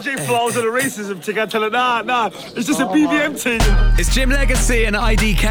Jake thought I was on a racism tick. I tell her, nah, it's just a BBM team. It's Jim Legacy and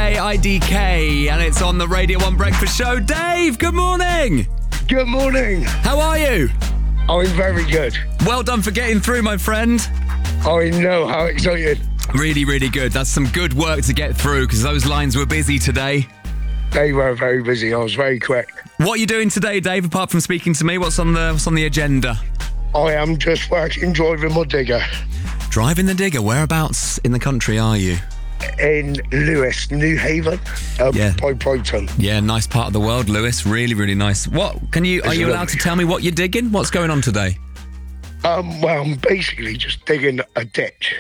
IDK, and it's on the Radio 1 Breakfast Show. Dave, good morning. Good morning. How are you? I'm very good. Well done for getting through, my friend. I know, how excited. Really, really good. That's some good work to get through because those lines were busy today. They were very busy. I was very quick. What are you doing today, Dave, apart from speaking to me? What's on the agenda? I am just working, driving my digger. Driving the digger. Whereabouts in the country are you? In Lewis, New Haven, by Brighton. Yeah, nice part of the world, Lewis. Really, really nice. Are you allowed to tell me what you're digging? What's going on today? Well, I'm basically just digging a ditch.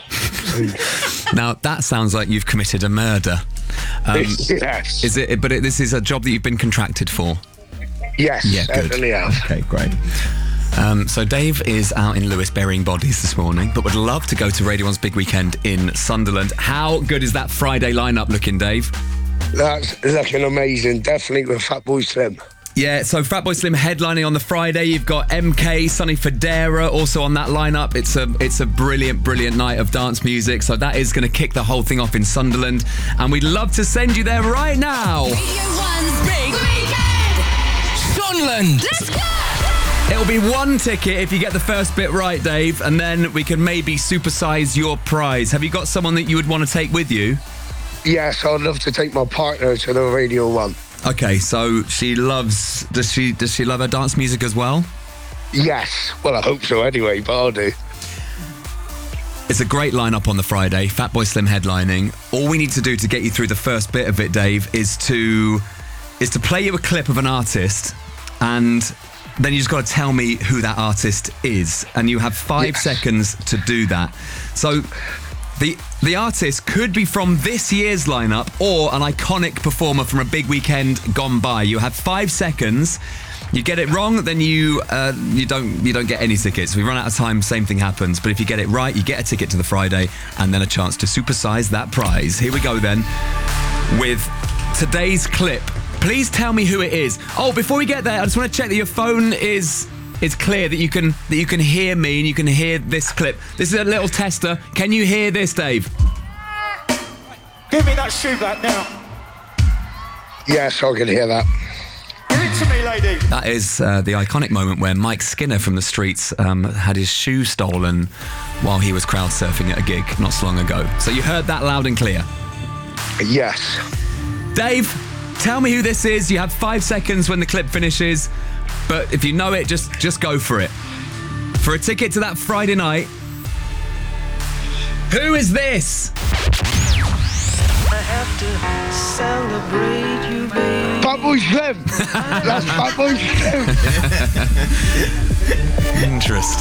Now, that sounds like you've committed a murder. Yes. This is a job that you've been contracted for? Yes, yeah, good. Certainly have. Okay, great. So Dave is out in Lewis burying bodies this morning, but would love to go to Radio 1's Big Weekend in Sunderland. How good is that Friday lineup looking, Dave? That's looking amazing, definitely with Fatboy Slim. Yeah, so Fatboy Slim headlining on the Friday. You've got MK, Sonny Fodera also on that lineup. It's a brilliant, brilliant night of dance music. So that is going to kick the whole thing off in Sunderland. And we'd love to send you there right now. Radio 1's Big Weekend! Sunderland! Let's go! It'll be one ticket if you get the first bit right, Dave, and then we can maybe supersize your prize. Have you got someone that you would want to take with you? Yes, I'd love to take my partner to the Radio 1. Okay, so does she love her dance music as well? Yes, well, I hope so anyway, but I'll do. It's a great lineup on the Friday, Fatboy Slim headlining. All we need to do to get you through the first bit of it, Dave, is to play you a clip of an artist, and then you just got to tell me who that artist is, and you have 5 seconds to do that. So the artist could be from this year's lineup or an iconic performer from a big weekend gone by. You have 5 seconds. You get it wrong, then you don't get any tickets. If we run out of time, same thing happens. But if you get it right, you get a ticket to the Friday and then a chance to supersize that prize. Here we go then with today's clip. Please tell me who it is. Oh, before we get there, I just want to check that your phone is clear, that you can hear me and you can hear this clip. This is a little tester. Can you hear this, Dave? Give me that shoe back now. Yes, I can hear that. Give it to me, lady. That is the iconic moment where Mike Skinner from the Streets had his shoe stolen while he was crowd surfing at a gig not so long ago. So you heard that loud and clear. Yes. Dave, tell me who this is. You have 5 seconds when the clip finishes. But if you know it, just go for it. For a ticket to that Friday night, who is this? I have to celebrate you, baby. Fatboy Slim. That's Fatboy Slim. Interesting.